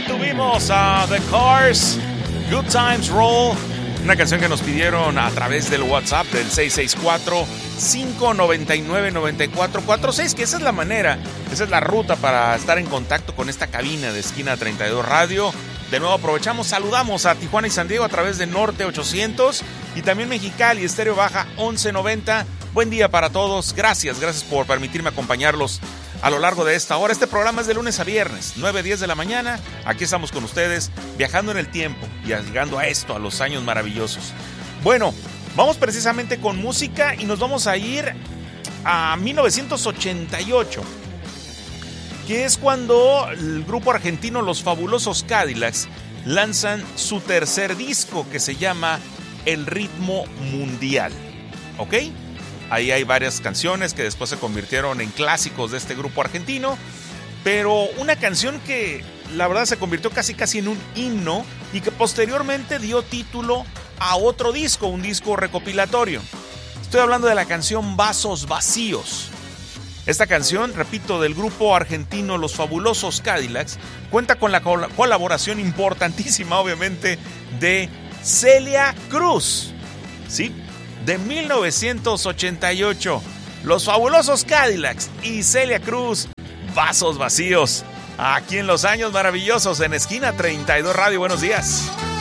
tuvimos a The Cars, Good Times Roll, una canción que nos pidieron a través del WhatsApp del 664-599-9446, que esa es la manera, esa es la ruta para estar en contacto con esta cabina de Esquina 32 Radio. De nuevo aprovechamos, saludamos a Tijuana y San Diego a través de Norte 800 y también Mexicali, Estéreo Baja 1190. Buen día para todos, gracias por permitirme acompañarlos a lo largo de esta hora. Este programa es de lunes a viernes, 9 a 10 de la mañana. Aquí estamos con ustedes, viajando en el tiempo y llegando a esto, a los años maravillosos. Bueno, vamos precisamente con música y nos vamos a ir a 1988, que es cuando el grupo argentino Los Fabulosos Cadillacs lanzan su tercer disco, que se llama El Ritmo Mundial. ¿Ok? Ahí hay varias canciones que después se convirtieron en clásicos de este grupo argentino, pero una canción que la verdad se convirtió casi en un himno y que posteriormente dio título a otro disco, un disco recopilatorio. Estoy hablando de la canción Vasos Vacíos. Esta canción, repito, del grupo argentino Los Fabulosos Cadillacs, cuenta con la colaboración importantísima, obviamente, de Celia Cruz. ¿Sí? De 1988, Los Fabulosos Cadillacs y Celia Cruz, Vasos Vacíos, aquí en Los Años Maravillosos, en Esquina 32 Radio. Buenos días.